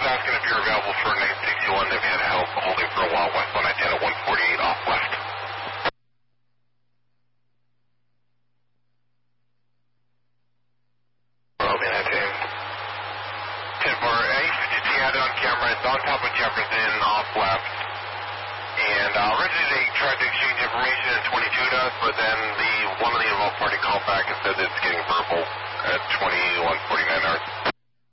asking if you're available for 961. They've had help holding for a while westbound I-10 at 148 off left. Roman I-10. 10 for A52 had it on camera. It's on top of Jefferson off left. And originally they tried to exchange information and 22'd us, but then one of the involved party called back and said that it's getting verbal at 2149 hours.